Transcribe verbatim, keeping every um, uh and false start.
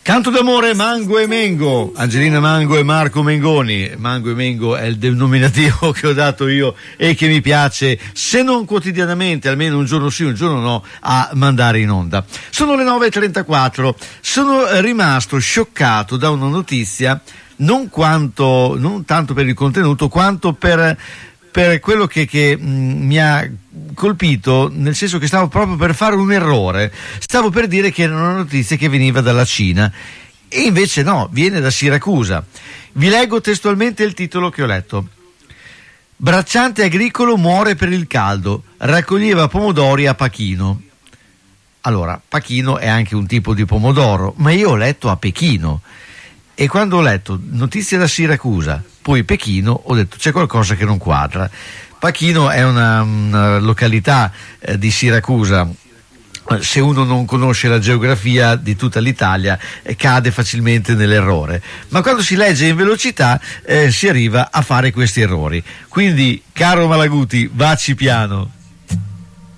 Canto d'amore Mango e Mengo, Angelina Mango e Marco Mengoni. Mango e Mengo è il denominativo che ho dato io e che mi piace, se non quotidianamente, almeno un giorno sì, un giorno no, a mandare in onda. Sono le nove e trentaquattro, sono rimasto scioccato da una notizia, non quanto, non tanto per il contenuto, quanto per, per quello che, che mh, mi ha colpito, nel senso che stavo proprio per fare un errore, stavo per dire che era una notizia che veniva dalla Cina e invece no, viene da Siracusa. Vi leggo testualmente il titolo che ho letto: bracciante agricolo muore per il caldo, raccoglieva pomodori a Pachino. Allora, Pachino è anche un tipo di pomodoro, ma io ho letto a Pechino, e quando ho letto notizia da Siracusa, poi Pechino, ho detto c'è qualcosa che non quadra. Pachino è una, una località eh, di Siracusa. Se uno non conosce la geografia di tutta l'Italia eh, cade facilmente nell'errore, ma quando si legge in velocità eh, si arriva a fare questi errori. Quindi, caro Malaguti, vacci piano.